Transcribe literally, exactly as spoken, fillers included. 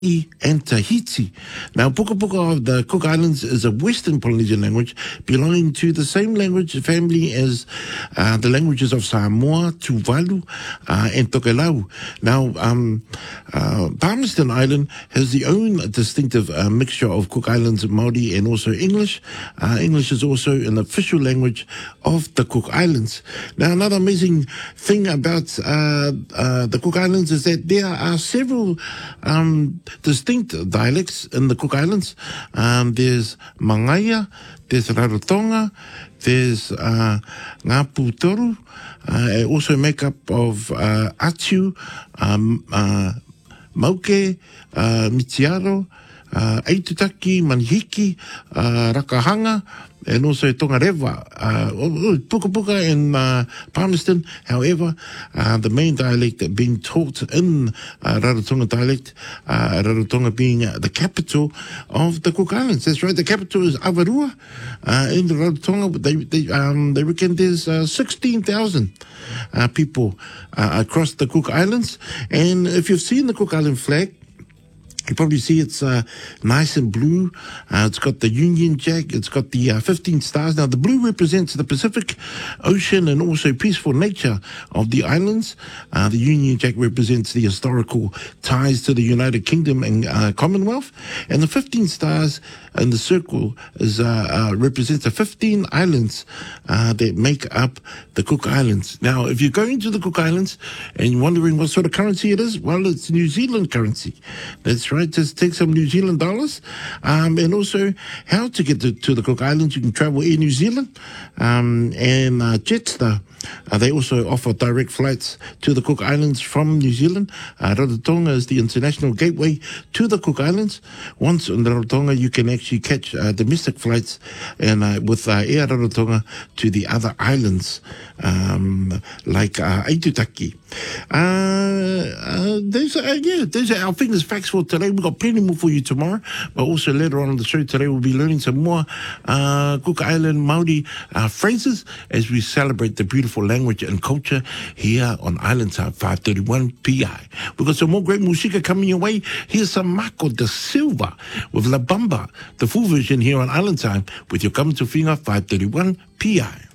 and Tahiti. Now, Puka Puka of the Cook Islands is a Western Polynesian language belonging to the same language family as uh, the languages of Samoa, Tuvalu, uh, and Tokelau. Now, um, uh, Palmerston Island has the own distinctive uh, mixture of Cook Islands Māori and also English. Uh, English is also an official language of the Cook Islands. Now, another amazing thing about uh, uh, the Cook Islands is that there are several um, distinct dialects in the Cook Islands. Um, there's Mangaia, there's Rarotonga, there's uh, Ngā Pūtoru, uh, also make up of uh, Atu, um, uh, Mauke, uh, Mitiaro, uh, Aitutaki, Manihiki, uh, Rakahanga, and also Tongarewa, uh, Puka Puka and uh, Palmerston. However, uh, the main dialect being taught in uh, Rarotonga dialect, uh, Rarotonga being uh, the capital of the Cook Islands. That's right, the capital is Avarua. Uh, in the Rarotonga, they, they, um, they reckon there's uh, sixteen thousand uh, people uh, across the Cook Islands. And if you've seen the Cook Island flag, you probably see it's uh, nice and blue. Uh, it's got the Union Jack. It's got the uh, fifteen stars. Now, the blue represents the Pacific Ocean and also peaceful nature of the islands. Uh, the Union Jack represents the historical ties to the United Kingdom and uh, Commonwealth. And the fifteen stars in the circle is uh, uh, represents the fifteen islands uh, that make up the Cook Islands. Now, if you're going to the Cook Islands and you're wondering what sort of currency it is, well, it's New Zealand currency. That's right. Just take some New Zealand dollars. Um, and also how to get to, to the Cook Islands. You can travel Air New Zealand um, and uh, Jetstar. Uh, they also offer direct flights to the Cook Islands from New Zealand. Uh, Rarotonga is the international gateway to the Cook Islands. Once in Rarotonga, you can actually catch uh, domestic flights and uh, with uh, Air Rarotonga to the other islands, um, like uh, Aitutaki. Uh, uh, those are, uh, yeah, those are our fingers facts for today. We've got plenty more for you tomorrow, but also later on in the show today, we'll be learning some more uh, Cook Island Māori uh, phrases as we celebrate the beautiful language and culture here on Island Time five thirty-one P I. We've got some more great musica coming your way. Here's some Marco da Silva with La Bamba, the full version here on Island Time with your Coming to Whinga five thirty-one P I.